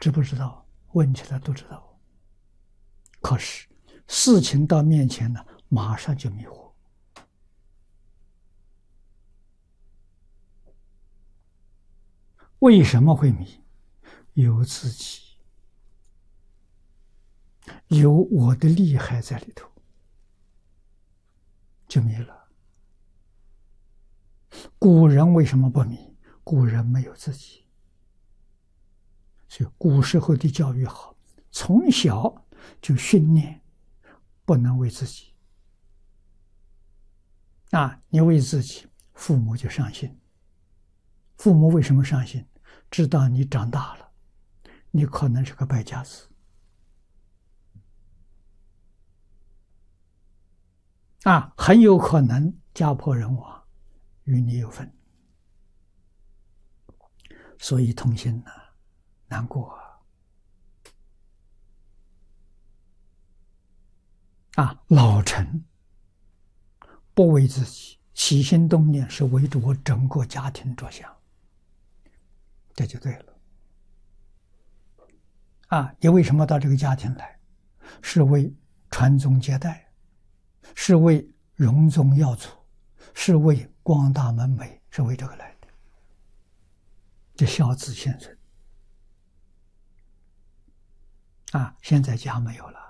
知不知道？问起来都知道。可是事情到面前呢，马上就迷惑。为什么会迷？有自己，有我的厉害在里头，就迷了。古人为什么不迷？古人没有自己。所以古时候的教育好，从小就训练不能为自己。你为自己，父母就伤心。父母为什么伤心？知道你长大了，你可能是个败家子。很有可能家破人亡，与你有份。所以痛心难过老成不为自己，起心动念是为着我整个家庭着想，这就对了。你为什么到这个家庭来？是为传宗接代，是为荣宗耀祖，是为光大门楣，是为这个来的。这孝子先生现在家没有了。